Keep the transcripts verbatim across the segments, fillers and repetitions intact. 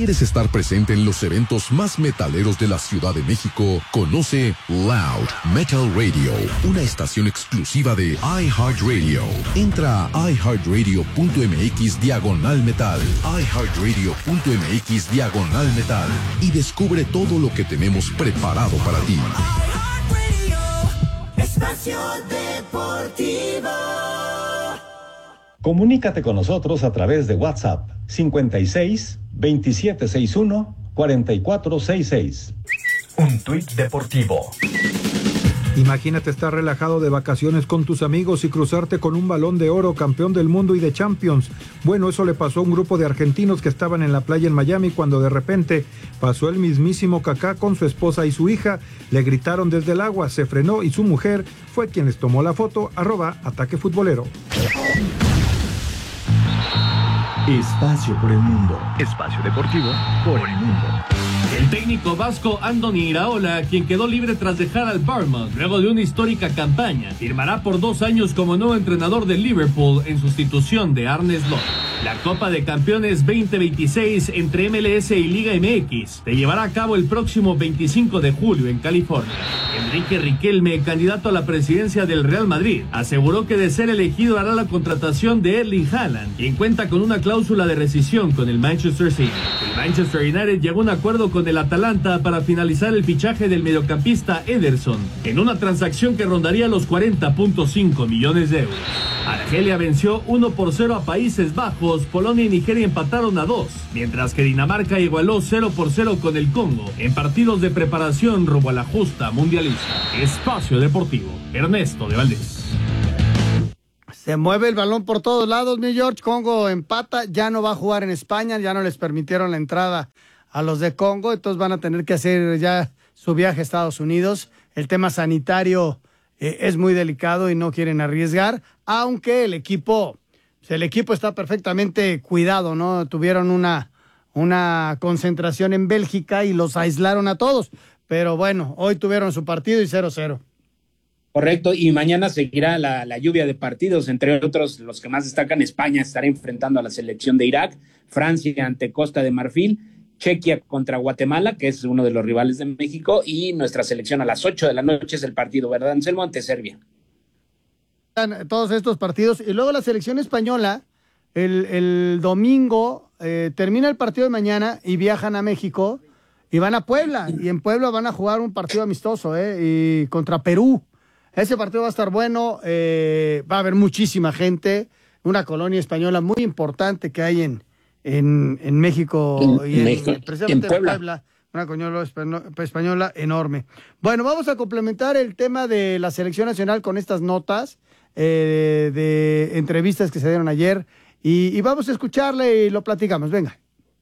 ¿Quieres estar presente en los eventos más metaleros de la Ciudad de México? Conoce Loud Metal Radio, una estación exclusiva de iHeartRadio. Entra a iHeartRadio.mx diagonal metal, iHeartRadio.mx diagonal metal y descubre todo lo que tenemos preparado para ti. Espacio Deportivo. Comunícate con nosotros a través de WhatsApp cincuenta y seis, veintisiete sesenta y uno, cuarenta y cuatro sesenta y seis. Un tuit deportivo. Imagínate estar relajado de vacaciones con tus amigos y cruzarte con un Balón de Oro, campeón del mundo y de Champions. Bueno, eso le pasó a un grupo de argentinos que estaban en la playa en Miami cuando de repente pasó el mismísimo Kaká con su esposa y su hija. Le gritaron desde el agua, se frenó y su mujer fue quien les tomó la foto. Arroba Ataque Futbolero. Espacio por el mundo. Espacio deportivo por el mundo. El técnico vasco Andoni Iraola, quien quedó libre tras dejar al Bournemouth luego de una histórica campaña, firmará por dos años como nuevo entrenador del Liverpool en sustitución de Arne Slot. La Copa de Campeones veinte veintiséis entre M L S y Liga M X se llevará a cabo el próximo veinticinco de julio en California. Enrique Riquelme, candidato a la presidencia del Real Madrid, aseguró que de ser elegido hará la contratación de Erling Haaland, quien cuenta con una cláusula de rescisión con el Manchester City. El Manchester United llegó a un acuerdo con el Atalanta para finalizar el fichaje del mediocampista Ederson, en una transacción que rondaría los cuarenta punto cinco millones de euros. Argelia venció uno por cero a Países Bajos, Polonia y Nigeria empataron a dos, mientras que Dinamarca igualó cero por cero con el Congo en partidos de preparación rumbo a la justa mundialista. Espacio Deportivo, Ernesto de Valdés. Se mueve el balón por todos lados, mi George. Congo empata, ya no va a jugar en España, ya no les permitieron la entrada a los de Congo, entonces van a tener que hacer ya su viaje a Estados Unidos. El tema sanitario eh, es muy delicado y no quieren arriesgar, aunque el equipo, el equipo está perfectamente cuidado, ¿no? Tuvieron una, una concentración en Bélgica y los aislaron a todos, pero bueno, hoy tuvieron su partido y cero cero. Correcto, y mañana seguirá la, la lluvia de partidos, entre otros los que más destacan. España estará enfrentando a la selección de Irak, Francia ante Costa de Marfil, Chequia contra Guatemala, que es uno de los rivales de México, y nuestra selección a las ocho de la noche es el partido, ¿verdad, Anselmo? Ante Serbia. Todos estos partidos, y luego la selección española, el, el domingo eh, termina el partido de mañana y viajan a México y van a Puebla, y en Puebla van a jugar un partido amistoso, eh, y contra Perú. Ese partido va a estar bueno, eh, va a haber muchísima gente, una colonia española muy importante que hay en, en, en México en, y en, México, precisamente en Puebla. Puebla, una colonia española enorme. Bueno, vamos a complementar el tema de la selección nacional con estas notas eh, de entrevistas que se dieron ayer y, y vamos a escucharle y lo platicamos, venga.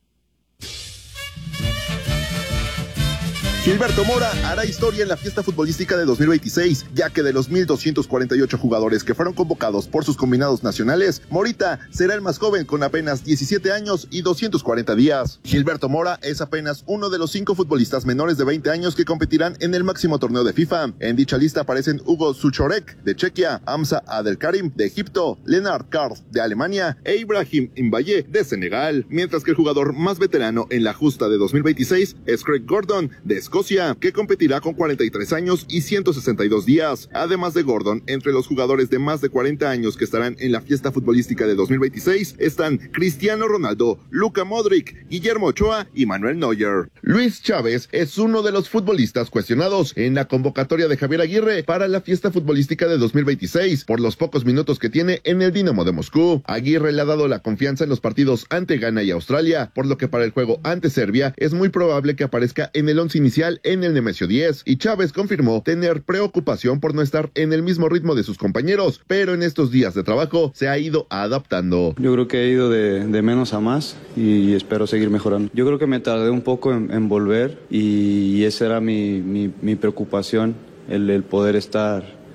Gilberto Mora hará historia en la fiesta futbolística de dos mil veintiséis, ya que de los mil doscientos cuarenta y ocho jugadores que fueron convocados por sus combinados nacionales, Morita será el más joven con apenas diecisiete años y doscientos cuarenta días. Gilberto Mora es apenas uno de los cinco futbolistas menores de veinte años que competirán en el máximo torneo de FIFA. En dicha lista aparecen Hugo Suchorek de Chequia, Hamza Abdelkarim de Egipto, Lennart Karl de Alemania e Ibrahim Mbaye de Senegal, mientras que el jugador más veterano en la justa de dos mil veintiséis es Craig Gordon de Escocia, que competirá con cuarenta y tres años y ciento sesenta y dos días. Además de Gordon, entre los jugadores de más de cuarenta años que estarán en la fiesta futbolística de dos mil veintiséis están Cristiano Ronaldo, Luka Modric, Guillermo Ochoa y Manuel Neuer. Luis Chávez es uno de los futbolistas cuestionados en la convocatoria de Javier Aguirre para la fiesta futbolística de dos mil veintiséis por los pocos minutos que tiene en el Dinamo de Moscú. Aguirre le ha dado la confianza en los partidos ante Ghana y Australia, por lo que para el juego ante Serbia es muy probable que aparezca en el once inicial en el Nemesio diez, y Chávez confirmó tener preocupación por no estar en el mismo ritmo de sus compañeros, pero en estos días de trabajo se ha ido adaptando. Yo creo que he ido de, de menos a más y espero seguir mejorando. Yo creo que me tardé un poco en, en volver y esa era mi, mi, mi preocupación, el, el poder estar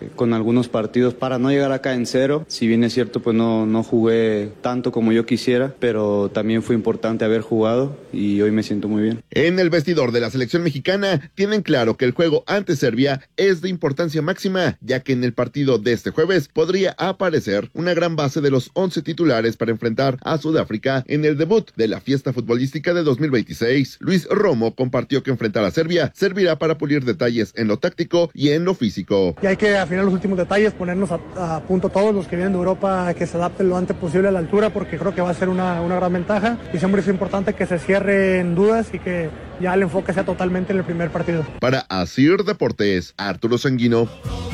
con algunos partidos para no llegar acá en cero. Si bien es cierto, pues no, no jugué tanto como yo quisiera, pero también fue importante haber jugado y hoy me siento muy bien. En el vestidor de la selección mexicana tienen claro que el juego ante Serbia es de importancia máxima, ya que en el partido de este jueves podría aparecer una gran base de los once titulares para enfrentar a Sudáfrica en el debut de la fiesta futbolística de dos mil veintiséis. Luis Romo compartió que enfrentar a Serbia servirá para pulir detalles en lo táctico y en lo físico. Y hay que afinar los últimos detalles, ponernos a, a punto todos los que vienen de Europa, que se adapten lo antes posible a la altura, porque creo que va a ser una, una gran ventaja y siempre es importante que se cierren dudas y que ya el enfoque sea totalmente en el primer partido. Para Asir Deportes, Arturo Sanguino.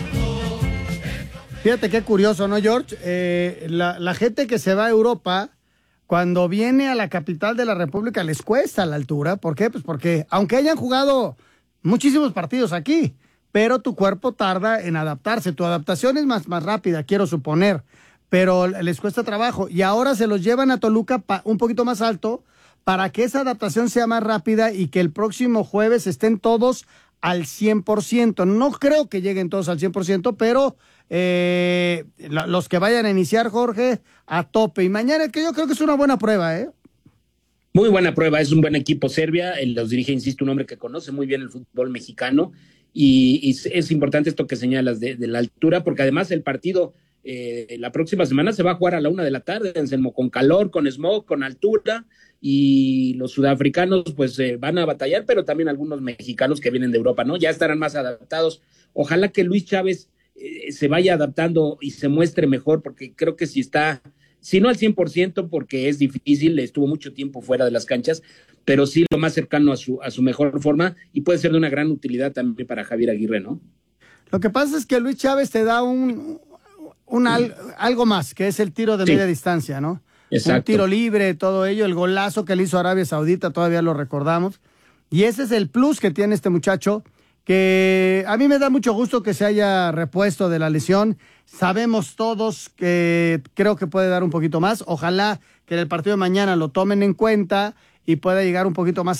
Fíjate qué curioso, ¿no, George? Eh, la, la gente que se va a Europa, cuando viene a la capital de la República, les cuesta la altura. ¿Por qué? Pues porque, aunque hayan jugado muchísimos partidos aquí, pero tu cuerpo tarda en adaptarse. Tu adaptación es más, más rápida, quiero suponer, pero les cuesta trabajo. Y ahora se los llevan a Toluca pa, un poquito más alto para que esa adaptación sea más rápida y que el próximo jueves estén todos al cien por ciento. No creo que lleguen todos al cien por ciento, pero eh, la, los que vayan a iniciar, Jorge, a tope. Y mañana, que yo creo que es una buena prueba, ¿eh? Muy buena prueba, es un buen equipo Serbia, los dirige, insisto, un hombre que conoce muy bien el fútbol mexicano y, y es importante esto que señalas de, de la altura, porque además el partido eh, la próxima semana se va a jugar a la una de la tarde en Selmo, con calor, con smog, con altura, y los sudafricanos pues eh, van a batallar, pero también algunos mexicanos que vienen de Europa, ¿no? Ya estarán más adaptados. Ojalá que Luis Chávez eh, se vaya adaptando y se muestre mejor, porque creo que si está... Si no al cien por ciento, porque es difícil, estuvo mucho tiempo fuera de las canchas, pero sí lo más cercano a su, a su mejor forma y puede ser de una gran utilidad también para Javier Aguirre, ¿no? Lo que pasa es que Luis Chávez te da un, un al, algo más, que es el tiro de sí. media distancia, ¿no? Exacto. Un tiro libre, todo ello, el golazo que le hizo Arabia Saudita, todavía lo recordamos. Y ese es el plus que tiene este muchacho, que a mí me da mucho gusto que se haya repuesto de la lesión. Sabemos todos que creo que puede dar un poquito más. Ojalá que en el partido de mañana lo tomen en cuenta y pueda llegar un poquito más